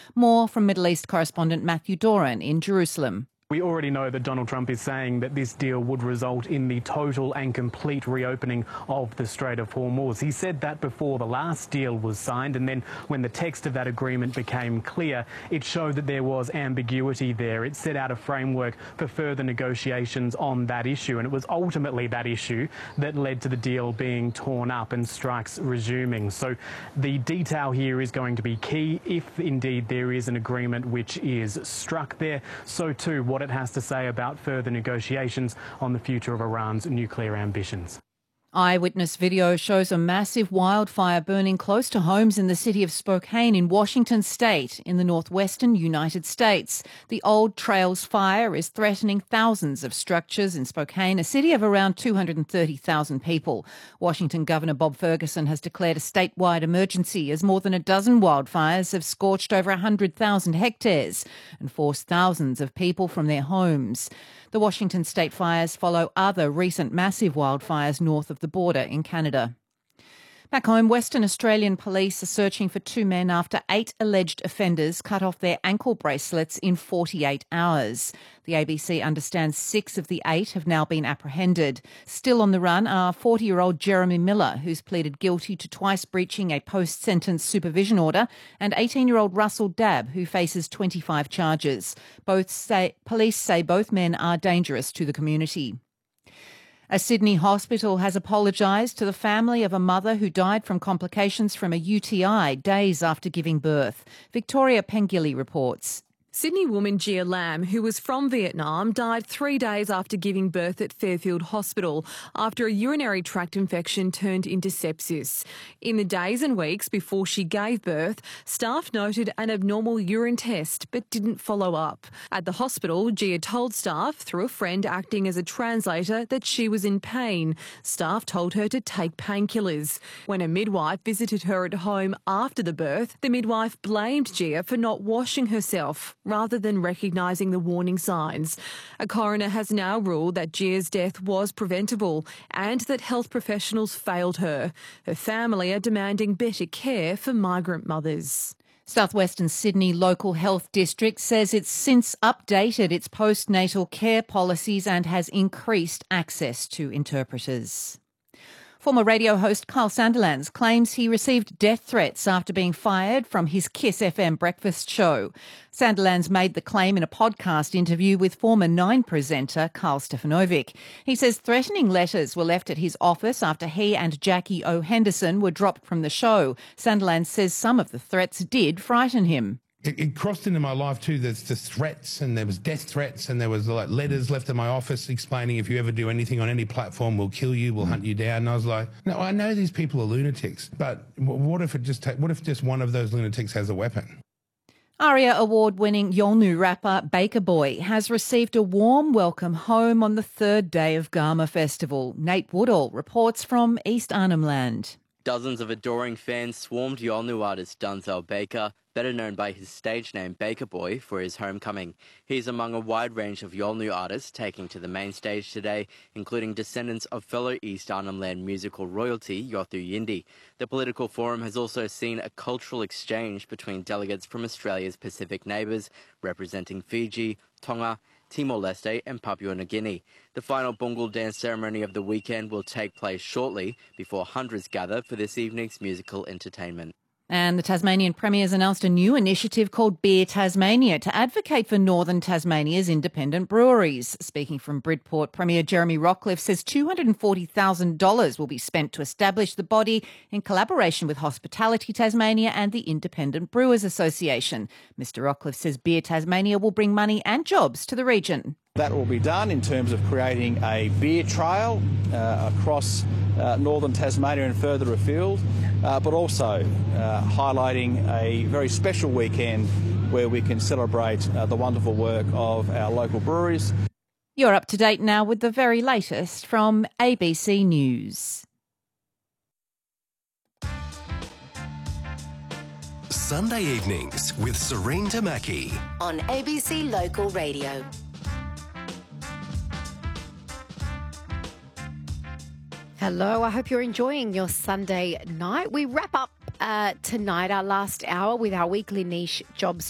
More from Middle East correspondent Matthew Doran in Jerusalem. We already know that Donald Trump is saying that this deal would result in the total and complete reopening of the Strait of Hormuz. He said that before the last deal was signed, and then when the text of that agreement became clear, it showed that there was ambiguity there. It set out a framework for further negotiations on that issue, and it was ultimately that issue that led to the deal being torn up and strikes resuming. So the detail here is going to be key. If indeed there is an agreement which is struck there, so too what it has to say about further negotiations on the future of Iran's nuclear ambitions. Eyewitness video shows a massive wildfire burning close to homes in the city of Spokane in Washington state in the northwestern United States. The Old Trails fire is threatening thousands of structures in Spokane, a city of around 230,000 people. Washington Governor Bob Ferguson has declared a statewide emergency as more than a dozen wildfires have scorched over 100,000 hectares and forced thousands of people from their homes. The Washington state fires follow other recent massive wildfires north of the border in Canada. Back home, Western Australian police are searching for two men after 8 alleged offenders cut off their ankle bracelets in 48 hours. The ABC understands 6 of the 8 have now been apprehended. Still on the run are 40-year-old Jeremy Miller, who's pleaded guilty to twice breaching a post-sentence supervision order, and 18-year-old Russell Dabb, who faces 25 charges. Police say both men are dangerous to the community. A Sydney hospital has apologised to the family of a mother who died from complications from a UTI days after giving birth. Victoria Pengilly reports. Sydney woman Gia Lam, who was from Vietnam, died 3 days after giving birth at Fairfield Hospital after a urinary tract infection turned into sepsis. In the days and weeks before she gave birth, staff noted an abnormal urine test but didn't follow up. At the hospital, Gia told staff, through a friend acting as a translator, that she was in pain. Staff told her to take painkillers. When a midwife visited her at home after the birth, the midwife blamed Gia for not washing herself, rather than recognising the warning signs. A coroner has now ruled that Gia's death was preventable and that health professionals failed her. Her family are demanding better care for migrant mothers. Southwestern Sydney Local Health District says it's since updated its postnatal care policies and has increased access to interpreters. Former radio host Carl Sandilands claims he received death threats after being fired from his Kiss FM breakfast show. Sandilands made the claim in a podcast interview with former Nine presenter Carl Stefanovic. He says threatening letters were left at his office after he and Jackie O. Henderson were dropped from the show. Sandilands says some of the threats did frighten him. It crossed into my life too. There's the threats, and there was death threats, and there was like letters left at my office explaining if you ever do anything on any platform, we'll kill you, we'll hunt you down. And I was like, no, I know these people are lunatics, but what if just one of those lunatics has a weapon? ARIA award-winning Yolngu rapper Baker Boy has received a warm welcome home on the third day of Garma Festival. Nate Woodall reports from East Arnhem Land. Dozens of adoring fans swarmed Yolngu artist Dunzel Baker, better known by his stage name Baker Boy, for his homecoming. He's among a wide range of Yolngu artists taking to the main stage today, including descendants of fellow East Arnhem Land musical royalty Yothu Yindi. The political forum has also seen a cultural exchange between delegates from Australia's Pacific neighbours, representing Fiji, Tonga, Timor-Leste and Papua New Guinea. The final Bungal dance ceremony of the weekend will take place shortly before hundreds gather for this evening's musical entertainment. And the Tasmanian Premier has announced a new initiative called Beer Tasmania to advocate for northern Tasmania's independent breweries. Speaking from Bridport, Premier Jeremy Rockliff says $240,000 will be spent to establish the body in collaboration with Hospitality Tasmania and the Independent Brewers Association. Mr Rockliff says Beer Tasmania will bring money and jobs to the region. That will be done in terms of creating a beer trail across northern Tasmania and further afield, but also highlighting a very special weekend where we can celebrate the wonderful work of our local breweries. You're up to date now with the very latest from ABC News. Sunday evenings with Serene Tamaki on ABC Local Radio. Hello, I hope you're enjoying your Sunday night. We wrap up tonight, our last hour, with our weekly niche jobs